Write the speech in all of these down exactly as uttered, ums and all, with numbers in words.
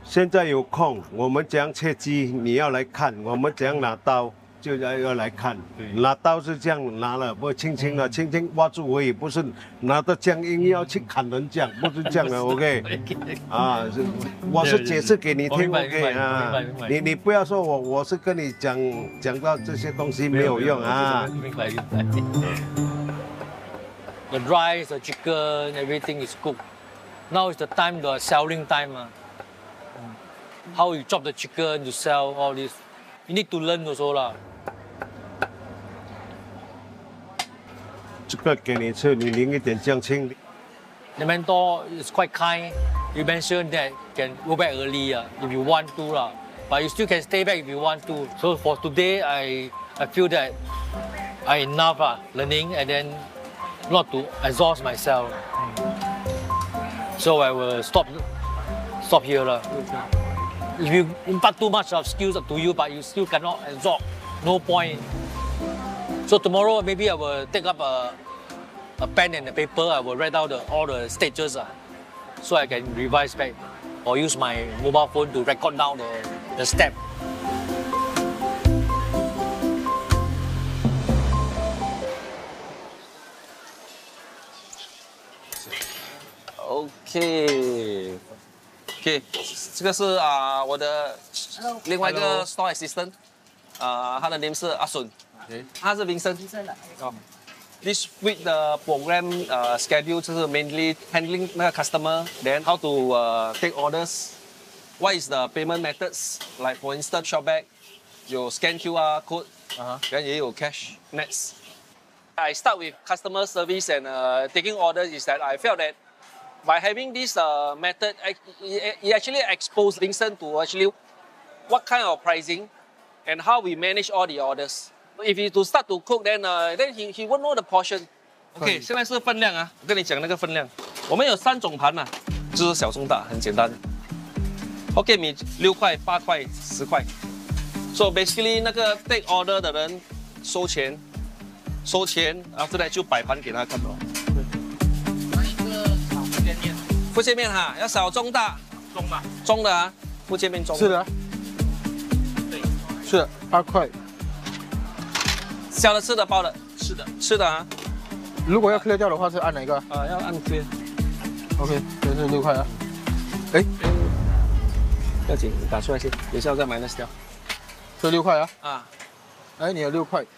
现在有空，我们怎样切鸡，你要来看；我们怎样拿刀，就要要来看。拿刀是这样拿了，不轻轻的，轻轻挖住而已，不是拿到僵硬要去砍人这样，不是这样的。OK， 啊，是我是解释给你听 ，OK 啊，你你不要说我我是跟你讲讲到这些东西没有用啊。 明白明白。The rice, the chicken, everything is cooked. Now is the time, the selling time. Uh. How you chop the chicken, you sell all this. You need to learn also lah. 这个给你吃，你淋一点酱青。 The mentor is quite kind. You mentioned that can go back early uh, if you want to lah. But you still can stay back if you want to. So for today, I I feel that I enough uh, learning and then not to exhaust myself. So I will stop stop here lah. If you impart too much of skills up to you, but you still cannot absorb, no point. So tomorrow maybe I will take up a, a pen and a paper. I will write down the, all the stages, uh, so I can revise back, or use my mobile phone to record down the, the step. OK。OK， 这个是啊、呃、我的另外一个 store assistant， 啊、呃，他的 name 是阿顺， okay. 他是 Vincent。This week 的 program 呃 schedule 就是 mainly handling 那个 customer，then how to 呃、uh, take orders，what is the payment methods，like for instance Shopback 有 scan Q R code， 然后也有 cash nets。I start with customer service and、uh, taking orders is that I felt that by having this uh, method, it actually exposed Vincent to actually what kind of pricing and how we manage all the orders. If he to start to cook, then uh, then he he won't know the portion. OK， 现在是分量啊，我跟你讲那个分量。我们有三种盘啊，就是小中大，很简单。OK， 米六块、八块、十块。So basically， 那个 take order 的人收钱，收钱，然后再就摆盘给他看咯。福建面哈，要小中大，中吧，中的啊，福建面中。 是的，对，是的，八块。 小的、吃的、包的， 是的， 吃的啊。 如果要 clear 掉的话，是按哪一个？ 啊，要按 clear。 OK， 这是六块啊。哎， 不要紧，你打出来先，等一下再 minus 掉。 这六块啊。 啊。 哎，你有六块。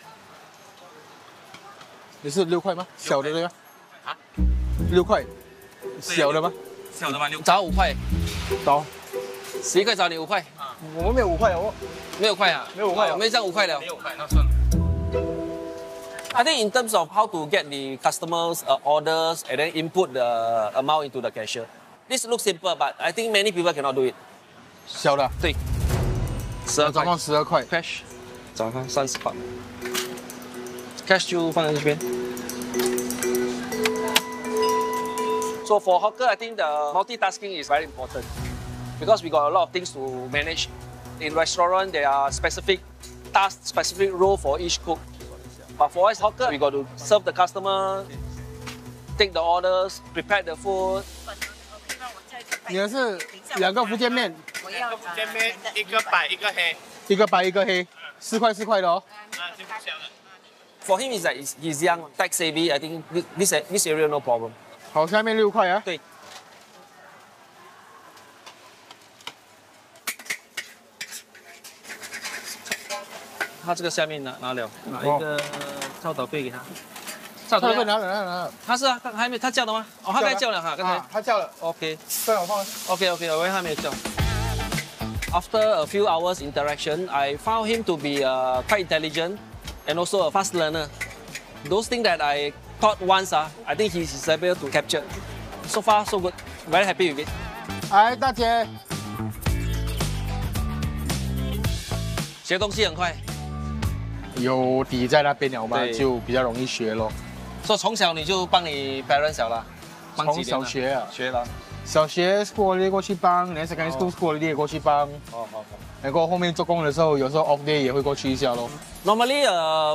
你是六块吗？小的对吧？啊？六块。小的吗？ 小的吗？找五块， 找十一块找你五块。 啊，我们没有五块哦， 没有块啊， 没有五块、哦， 没有这样五块了。 没有五块，那算了。 I think in terms of how to get the customers' uh, orders and then input the amount into the cashier, this looks simple, but I think many people cannot do it. 小的， 对，十二块， 总共十二块 cash， 找看三十块 ，cash 就放在这边。So for hawker, I think the multitasking is very important because we got a lot of things to manage. In restaurant, there are specific tasks, specific role for each cook. But for us hawker, we got to serve the customer, take the orders, prepare the food. 你的是两个福建面， 我要福建面，一个白一个黑， 一个白一个黑，四块四块的哦。 啊，这个小的。 For him, is that he's young, tech savvy. I think this this area no problem. 好，下面六块啊。 对。他这个下面拿拿了，拿一个臭豆贝给他。臭豆贝拿了拿了拿了。 他是啊，他还没他叫的吗？哦，他该叫了哈，刚才、 啊、他叫了。 OK， 算了，我放了。 OK OK， 我以为他没有叫。After a few hours interaction, I found him to be uh, quite intelligent and also a fast learner. Those things that I taught once, uh, I think he's able to capture. So far, so good. Very happy with it. 哎，大姐， 学东西很快， 有底在那边了嘛，就比较容易学咯。 所以从小你就帮你 parents 小了， 从小学啊， 学了。 小学 school holiday 过去帮，然后 secondary school school holiday 也过去帮。 哦好好。 然后后面做工的时候，有时候 off day 也会过去一下咯。 Normally, uh.